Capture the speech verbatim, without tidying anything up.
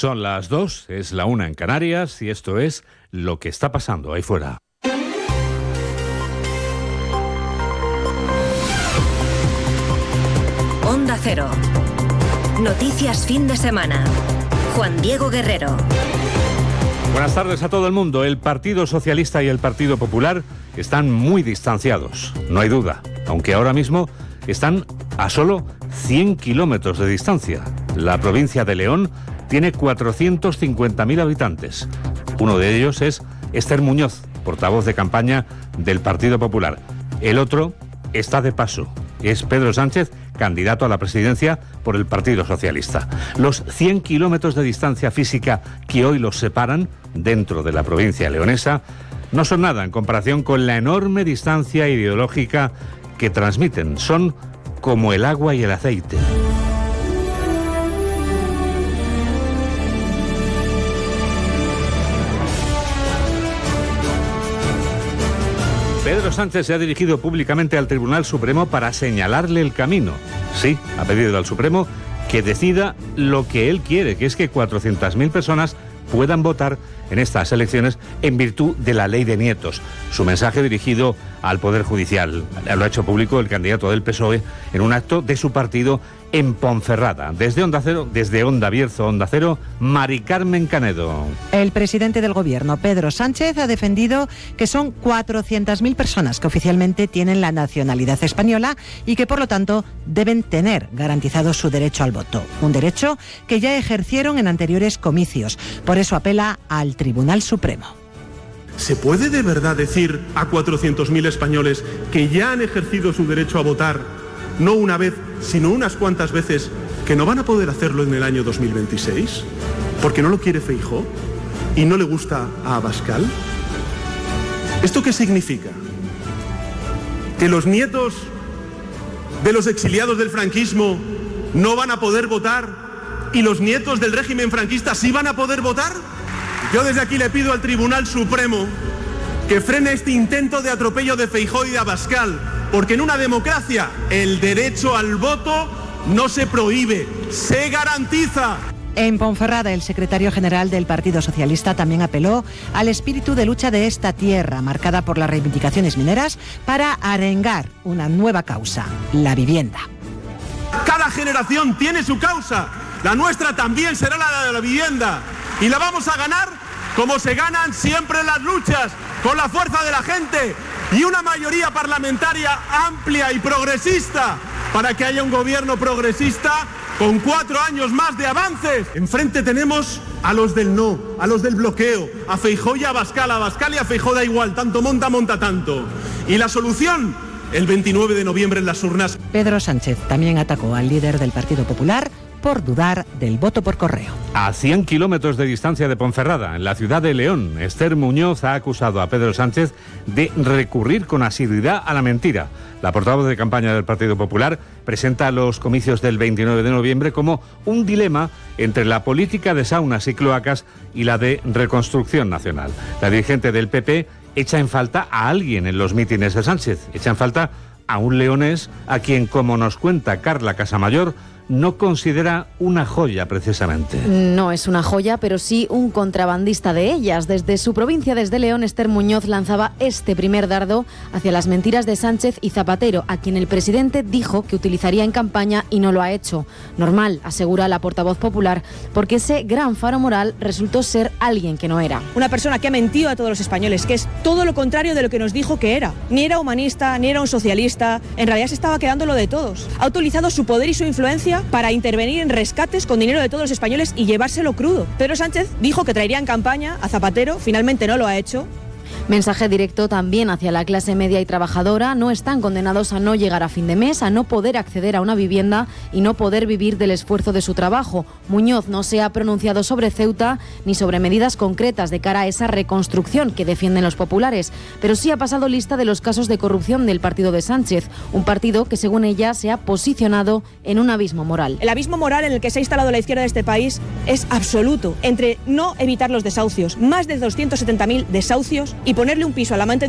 Son las dos, es la una en Canarias y esto es lo que está pasando ahí fuera. Onda Cero. Noticias fin de semana. Juan Diego Guerrero. Buenas tardes a todo el mundo. El Partido Socialista y el Partido Popular están muy distanciados, no hay duda, aunque ahora mismo están a solo cien kilómetros de distancia. La provincia de León tiene cuatrocientos cincuenta mil habitantes. Uno de ellos es Esther Muñoz, portavoz de campaña del Partido Popular. El otro está de paso. Es Pedro Sánchez, candidato a la presidencia por el Partido Socialista. Los cien kilómetros de distancia física que hoy los separan dentro de la provincia leonesa no son nada en comparación con la enorme distancia ideológica que transmiten. Son como el agua y el aceite. Pedro Sánchez se ha dirigido públicamente al Tribunal Supremo para señalarle el camino. Sí, ha pedido al Supremo que decida lo que él quiere, que es que cuatrocientas mil personas puedan votar en estas elecciones en virtud de la ley de nietos. Su mensaje dirigido al Poder Judicial. Lo ha hecho público el candidato del P S O E en un acto de su partido en Ponferrada. Desde Onda Cero, desde Onda Bierzo, Onda Cero, Mari Carmen Canedo. El presidente del Gobierno, Pedro Sánchez, ha defendido que son cuatrocientas mil personas que oficialmente tienen la nacionalidad española y que, por lo tanto, deben tener garantizado su derecho al voto. Un derecho que ya ejercieron en anteriores comicios. Por eso apela al Tribunal Supremo. ¿Se puede de verdad decir a cuatrocientos mil españoles que ya han ejercido su derecho a votar, no una vez, sino unas cuantas veces, que no van a poder hacerlo en el año dos mil veintiséis? ¿Porque no lo quiere Feijóo y no le gusta a Abascal? ¿Esto qué significa? ¿Que los nietos de los exiliados del franquismo no van a poder votar y los nietos del régimen franquista sí van a poder votar? Yo desde aquí le pido al Tribunal Supremo que frene este intento de atropello de Feijóo y de Abascal, porque en una democracia el derecho al voto no se prohíbe, se garantiza. En Ponferrada, el secretario general del Partido Socialista también apeló al espíritu de lucha de esta tierra, marcada por las reivindicaciones mineras, para arengar una nueva causa, la vivienda. Cada generación tiene su causa, la nuestra también será la de la vivienda, y la vamos a ganar como se ganan siempre las luchas, con la fuerza de la gente y una mayoría parlamentaria amplia y progresista, para que haya un gobierno progresista con cuatro años más de avances. Enfrente tenemos a los del no, a los del bloqueo, a Feijóo y a Abascal. A Abascal y a Feijóo da igual, tanto monta, monta tanto. Y la solución, el veintinueve de noviembre en las urnas. Pedro Sánchez también atacó al líder del Partido Popular por dudar del voto por correo. A cien kilómetros de distancia de Ponferrada, en la ciudad de León, Esther Muñoz ha acusado a Pedro Sánchez de recurrir con asiduidad a la mentira. La portavoz de campaña del Partido Popular presenta los comicios del veintinueve de noviembre como un dilema entre la política de saunas y cloacas y la de reconstrucción nacional. La dirigente del P P echa en falta a alguien en los mítines de Sánchez, echa en falta a un leonés a quien, como nos cuenta Carla Casamayor, no considera una joya precisamente. No es una joya, pero sí un contrabandista de ellas. Desde su provincia, desde León, Esther Muñoz lanzaba este primer dardo hacia las mentiras de Sánchez y Zapatero, a quien el presidente dijo que utilizaría en campaña y no lo ha hecho. Normal, asegura la portavoz popular, porque ese gran faro moral resultó ser alguien que no era. Una persona que ha mentido a todos los españoles, que es todo lo contrario de lo que nos dijo que era. Ni era humanista, ni era un socialista, en realidad se estaba quedando lo de todos. Ha utilizado su poder y su influencia para intervenir en rescates con dinero de todos los españoles y llevárselo crudo. Pedro Sánchez dijo que traería en campaña a Zapatero, finalmente no lo ha hecho. Mensaje directo también hacia la clase media y trabajadora. No están condenados a no llegar a fin de mes, a no poder acceder a una vivienda y no poder vivir del esfuerzo de su trabajo. Muñoz no se ha pronunciado sobre Ceuta ni sobre medidas concretas de cara a esa reconstrucción que defienden los populares, pero sí ha pasado lista de los casos de corrupción del partido de Sánchez, un partido que, según ella, se ha posicionado en un abismo moral. El abismo moral en el que se ha instalado la izquierda de este país es absoluto, entre no evitar los desahucios, más de doscientos setenta mil desahucios, y ponerle un piso al amante